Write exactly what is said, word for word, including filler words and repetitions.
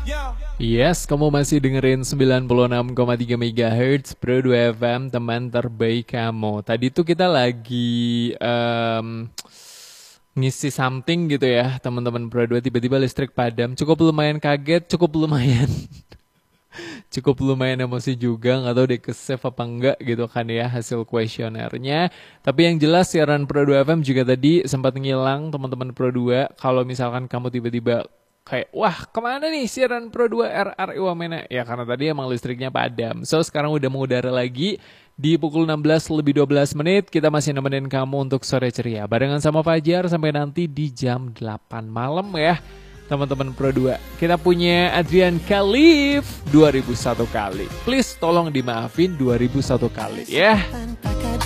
Yes, kamu masih dengerin sembilan puluh enam koma tiga megahertz Pro dua F M, teman terbaik kamu. Tadi tuh kita lagi um, ngisi something gitu ya, teman-teman Pro dua, tiba-tiba listrik padam. Cukup lumayan kaget, cukup lumayan cukup lumayan emosi juga, nggak tahu deh ke-save apa enggak gitu kan ya hasil kuesionernya. Tapi yang jelas siaran Pro dua F M juga tadi sempat ngilang, teman-teman Pro dua. Kalau misalkan kamu tiba-tiba kayak, wah kemana nih siaran Pro dua R R I Wamena? Ya karena tadi emang listriknya padam. So sekarang udah mengudara lagi di pukul enam belas lebih dua belas menit. Kita masih nemenin kamu untuk sore ceria barengan sama Fajar sampai nanti di jam delapan malam ya, teman-teman Pro dua. Kita punya Adrian Khalif dua ribu satu kali. Please tolong dimaafin dua ribu satu kali ya.